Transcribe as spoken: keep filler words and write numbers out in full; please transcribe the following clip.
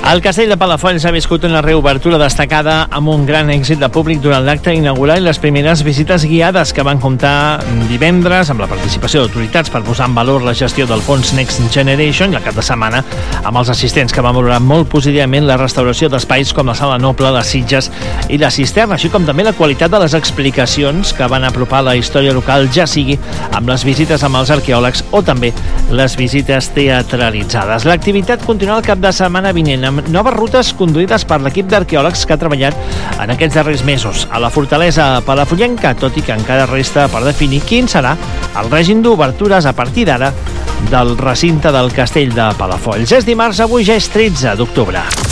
El Castell de Palafolls ha viscut una reobertura destacada amb un gran èxit de públic durant l'acte inaugural i les primeres visites guiades que van comptar divendres amb la participació d'autoritats per posar en valor la gestió del fons Next Generation i el cap de setmana amb els assistents que van valorar molt positivament la restauració d'espais com la Sala Noble, les Sitges i la Cisterna, així com també la qualitat de les explicacions que van apropar la història local, ja sigui amb les visites amb els arqueòlegs o també les visites teatralitzades. L'activitat continua el cap de setmana vinent amb noves rutes conduïdes per l'equip d'arqueòlegs que ha treballat en aquests darrers mesos a la fortalesa palafollenca, tot i que encara resta per definir quin serà el règim d'obertures a partir d'ara del recinte del Castell de Palafolls. És dimarts, avui ja és tretze d'octubre.